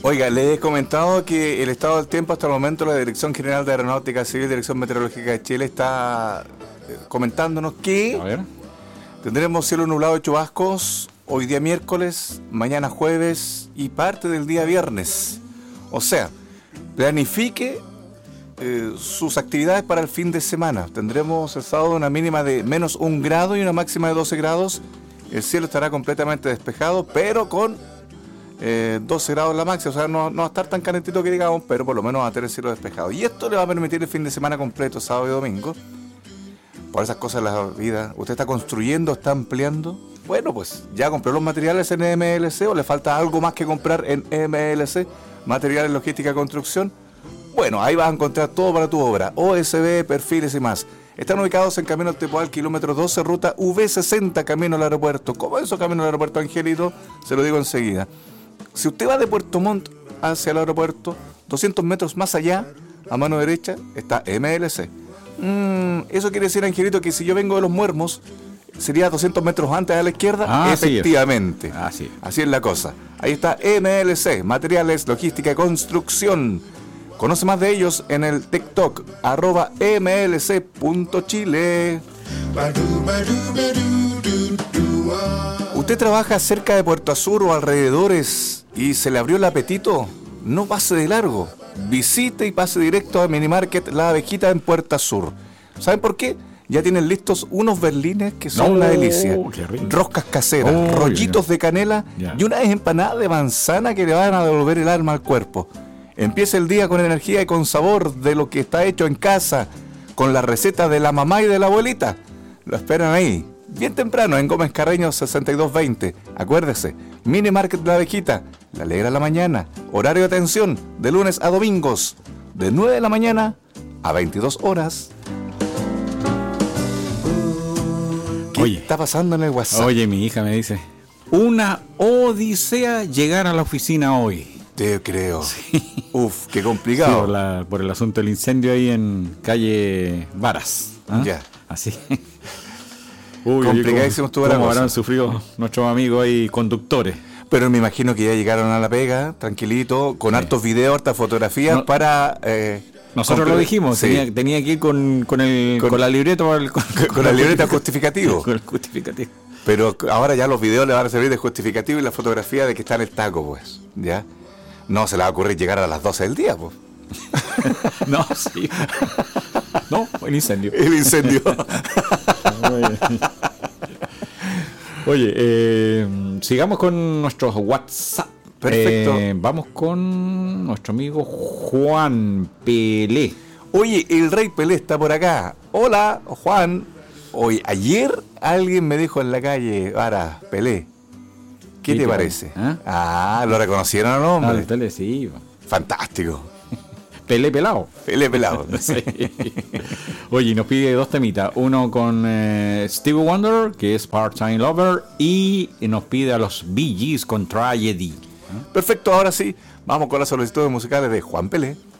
Oiga, les he comentado que el estado del tiempo hasta el momento, la Dirección General de Aeronáutica Civil, Dirección Meteorológica de Chile, está comentándonos que tendremos cielo nublado de chubascos hoy día miércoles, mañana jueves y parte del día viernes. O sea, planifique sus actividades para el fin de semana. Tendremos el sábado una mínima de menos 1 grado y una máxima de 12 grados. El cielo estará completamente despejado, pero con 12 grados la máxima. O sea, no va a estar tan calentito que digamos, pero por lo menos va a tener el cielo despejado. Y esto le va a permitir el fin de semana completo, sábado y domingo. Por esas cosas de la vida. ¿Usted está construyendo, está ampliando? Bueno, pues ya compró los materiales en MLC o le falta algo más que comprar en MLC, Materiales Logística Construcción. Bueno, ahí vas a encontrar todo para tu obra, OSB, perfiles y más. Están ubicados en Camino Tepual, kilómetro 12, ruta V60, camino al aeropuerto. ¿Cómo es eso, camino al aeropuerto, Angelito? Se lo digo enseguida. Si usted va de Puerto Montt hacia el aeropuerto, 200 metros más allá, a mano derecha, está MLC. Eso quiere decir, Angelito, que si yo vengo de Los Muermos, sería 200 metros antes a la izquierda. Efectivamente. Así es la cosa. Ahí está MLC, Materiales Logística y Construcción. Conoce más de ellos en el TikTok, @mlc.chile. ¿Usted trabaja cerca de Puerto Azur o alrededores y se le abrió el apetito? No pase de largo. Visite y pase directo a Minimarket La Abejita en Puerto Azur. ¿Saben por qué? Ya tienen listos unos berlines que son una delicia. Roscas caseras, rollitos de canela y unas empanadas de manzana que le van a devolver el alma al cuerpo. Empieza el día con energía y con sabor de lo que está hecho en casa, con la receta de la mamá y de la abuelita. Lo esperan ahí, bien temprano, en Gómez Carreño 6220. Acuérdese, Mini Market La Abejita, le alegra la mañana. Horario de atención, de lunes a domingos, de 9 de la mañana a 22 horas. ¿Qué está pasando en el WhatsApp? Oye, mi hija me dice, una odisea llegar a la oficina hoy. Te creo. Sí. Uf, qué complicado. Sí, por el asunto del incendio ahí en calle Varas. Ya. Así. Complicadísimo estuvo la cosa. Habrán sufrido nuestros amigos ahí conductores. Pero me imagino que ya llegaron a la pega, tranquilito, con hartos videos, hartas fotografías para... nosotros lo dijimos, tenía que ir con la libreta. Con la libreta justificativo. Con el justificativo. Pero ahora ya los videos le van a servir de justificativo y la fotografía de que está en el taco, pues. ¿Ya? No se le va a ocurrir llegar a las 12 del día, pues. No, sí. No, el incendio. El incendio. Oye, sigamos con nuestros WhatsApp. Perfecto. Vamos con nuestro amigo Juan Pelé. Oye, el Rey Pelé está por acá. Hola, Juan. Oye, ayer alguien me dijo en la calle, ahora, Pelé, ¿qué te parece? ¿Lo reconocieron al hombre? El Pelé, sí. Fantástico. Pelé pelado. Pelé pelado. Sí. Oye, nos pide 2 temitas. Uno con Stevie Wonder, que es Part-Time Lover, y nos pide a los Bee Gees con Tragedy. Perfecto, ahora sí, vamos con las solicitudes musicales de Juan Pelé.